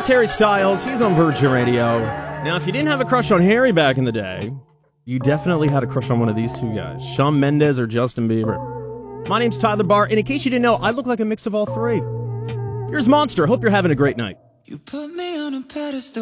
That's Harry Styles. He's on Virgin Radio. Now, if you didn't have a crush on Harry back in the day, you definitely had a crush on one of these two guys, Shawn Mendes or Justin Bieber. My name's Tyler Barr, and in case you didn't know, I look like a mix of all three. Here's Monster. Hope you're having a great night. You put me on a pedestal.